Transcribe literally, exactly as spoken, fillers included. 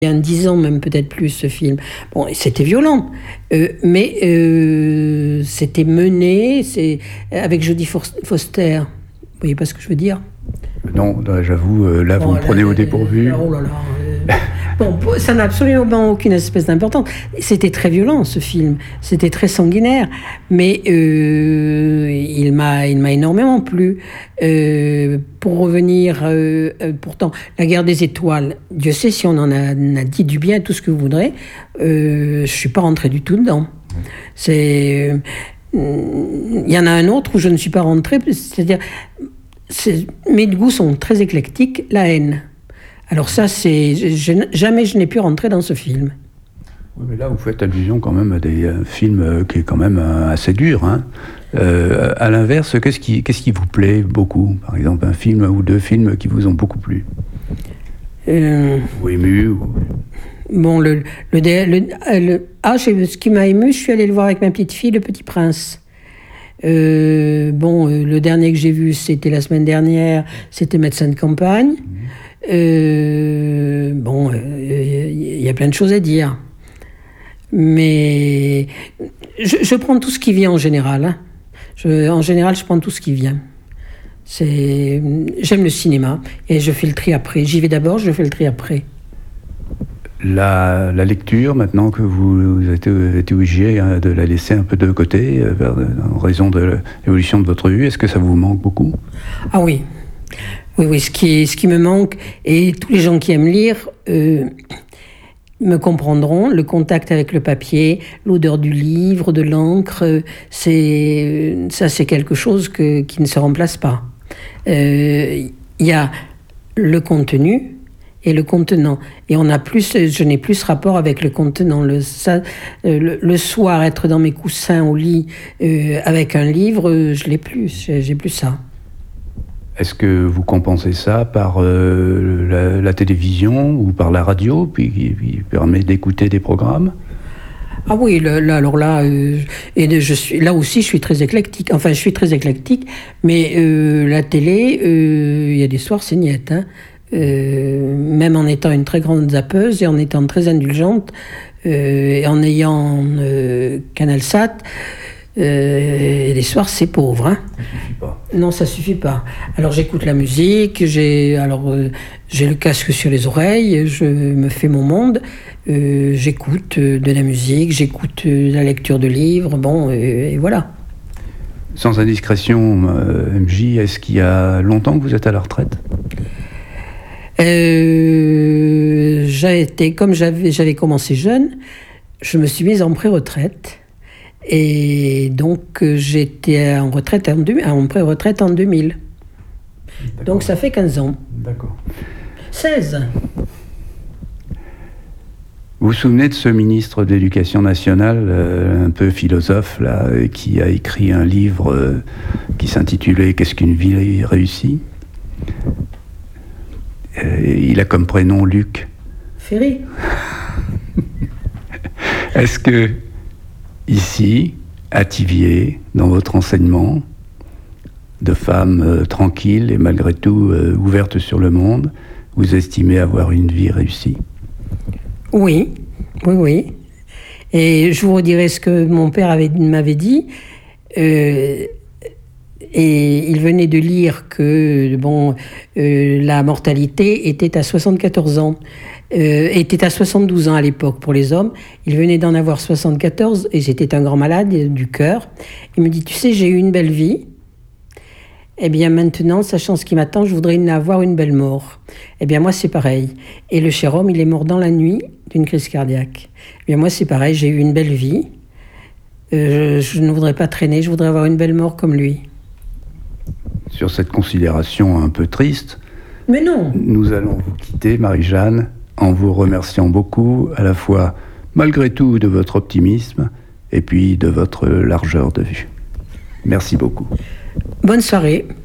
Il y a dix ans, même peut-être plus, ce film. Bon, c'était violent, euh, mais euh, c'était mené, c'est, avec Jodie Foster. Vous voyez pas ce que je veux dire ? Non, là, j'avoue, euh, là, bon, vous me là, prenez au dépourvu. Oh là là. Euh, bon, ça n'a absolument aucune espèce d'importance. C'était très violent, ce film. C'était très sanguinaire. Mais euh, il m'a, il m'a énormément plu. Euh, pour revenir, euh, euh, pourtant, La Guerre des Étoiles, Dieu sait si on en a, on a dit du bien, tout ce que vous voudrez. Euh, je ne suis pas rentrée du tout dedans. C'est... Il y en a un autre où je ne suis pas rentrée, c'est-à-dire... C'est, mes goûts sont très éclectiques, La Haine. Alors ça, c'est, je, jamais je n'ai pu rentrer dans ce film. Oui, mais là, vous faites allusion quand même à des euh, films euh, qui est quand même euh, assez dur. Hein. Euh, à l'inverse, qu'est-ce qui, qu'est-ce qui vous plaît beaucoup ? Par exemple, un film ou deux films qui vous ont beaucoup plu euh, ou ému ou... Bon, le, le, le, le, ah, ce qui m'a ému, je suis allée le voir avec ma petite fille, Le Petit Prince. Euh, bon, euh, le dernier que j'ai vu, c'était la semaine dernière, c'était Médecin de campagne. Euh, bon, il euh, y a plein de choses à dire. Mais je, je prends tout ce qui vient en général. Hein. Je, en général, je prends tout ce qui vient. C'est, j'aime le cinéma et je fais le tri après. J'y vais d'abord, je fais le tri après. La, la lecture, maintenant que vous, vous êtes, êtes obligé hein, de la laisser un peu de côté euh, vers, en raison de l'évolution de votre vue, est-ce que ça vous manque beaucoup ? Ah oui, oui, oui. Ce qui, ce qui me manque, et tous les gens qui aiment lire euh, me comprendront, le contact avec le papier, l'odeur du livre, de l'encre, c'est, ça c'est quelque chose que, qui ne se remplace pas. Il euh, y a le contenu et le contenant. Et on a plus, je n'ai plus rapport avec le contenant. Le, ça, le, le soir, être dans mes coussins au lit euh, avec un livre, je l'ai plus, j'ai, j'ai plus ça. Est-ce que vous compensez ça par euh, la, la télévision ou par la radio, puis qui, qui permet d'écouter des programmes ? Ah oui, là, là, alors là, euh, et je suis, là aussi, je suis très éclectique. Enfin, je suis très éclectique, mais euh, la télé, il euh, y a des soirs, c'est niette, hein. Euh, même en étant une très grande zappeuse et en étant très indulgente euh, et en ayant euh, CanalSat, euh, les soirs c'est pauvre. Hein. Ça suffit pas. Non, ça suffit pas. Alors j'écoute la musique, j'ai, alors, euh, j'ai le casque sur les oreilles, je me fais mon monde, euh, j'écoute de la musique, j'écoute de la lecture de livres, bon, et, et voilà. Sans indiscrétion, euh, M J, est-ce qu'il y a longtemps que vous êtes à la retraite ? Euh, j'ai été, comme j'avais, j'avais commencé jeune, je me suis mise en pré-retraite. Et donc, j'étais en, retraite en, deux, en pré-retraite en deux mille. D'accord. Donc, ça fait quinze ans. D'accord. seize. Vous vous souvenez de ce ministre de l'Éducation nationale, euh, un peu philosophe, là, qui a écrit un livre euh, qui s'intitulait « Qu'est-ce qu'une vie réussie ?» Il a comme prénom Luc. Ferry. Est-ce que, ici, à Thiviers, dans votre enseignement, de femme euh, tranquille et malgré tout euh, ouverte sur le monde, vous estimez avoir une vie réussie ? Oui, oui, oui. Et je vous redirai ce que mon père avait, m'avait dit. Euh, Et il venait de lire que bon, euh, la mortalité était à soixante-quatorze ans, euh, était à soixante-douze ans à l'époque pour les hommes. Il venait d'en avoir soixante-quatorze et j'étais un grand malade du cœur. Il me dit, tu sais, j'ai eu une belle vie. Eh bien maintenant, sachant ce qui m'attend, je voudrais avoir une belle mort. Eh bien moi, c'est pareil. Et le cher homme, il est mort dans la nuit d'une crise cardiaque. Eh bien moi, c'est pareil, j'ai eu une belle vie. Euh, je, je ne voudrais pas traîner, je voudrais avoir une belle mort comme lui. Sur cette considération un peu triste, mais non, nous allons vous quitter, Marie-Jeanne, en vous remerciant beaucoup, à la fois, malgré tout, de votre optimisme et puis de votre largeur de vue. Merci beaucoup. Bonne soirée.